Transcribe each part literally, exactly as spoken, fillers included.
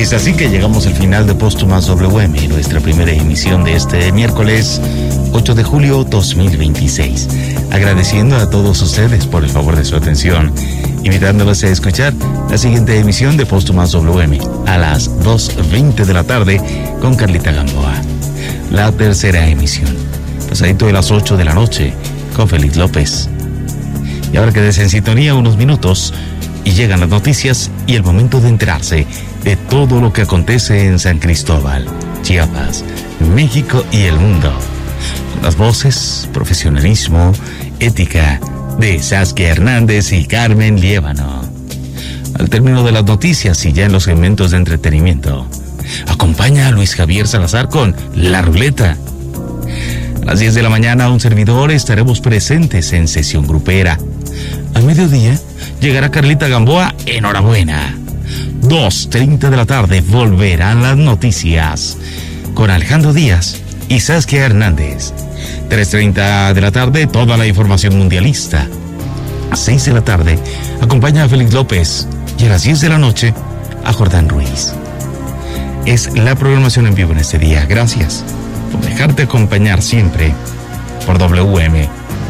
Es así que llegamos al final de Póstumas W M, nuestra primera emisión de este miércoles ocho de julio dos mil veintiséis. Agradeciendo a todos ustedes por el favor de su atención, invitándolos a escuchar la siguiente emisión de Póstumas W M a las dos veinte de la tarde con Carlita Gamboa. La tercera emisión, pasadito de las ocho de la noche, con Félix López. Y ahora quédese en sintonía unos minutos y llegan las noticias y el momento de enterarse de todo lo que acontece en San Cristóbal, Chiapas, México y el mundo. Con las voces, profesionalismo, ética de Saskia Hernández y Carmen Liévano. Al término de las noticias y ya en los segmentos de entretenimiento, acompaña a Luis Javier Salazar con La Ruleta. A las diez de la mañana, un servidor estaremos presentes en Sesión Grupera. A mediodía, llegará Carlita Gamboa, enhorabuena. dos treinta de la tarde, volverán las noticias con Alejandro Díaz y Saskia Hernández. tres treinta de la tarde, toda la información mundialista. A seis de la tarde, acompaña a Félix López. Y a las diez de la noche, a Jordán Ruiz. Es la programación en vivo en este día. Gracias por dejarte acompañar siempre por W M.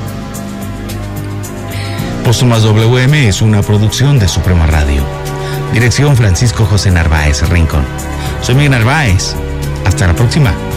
Póstumas W M es una producción de Suprema Radio. Dirección Francisco José Narváez Rincón. Soy Miguel Narváez. Hasta la próxima.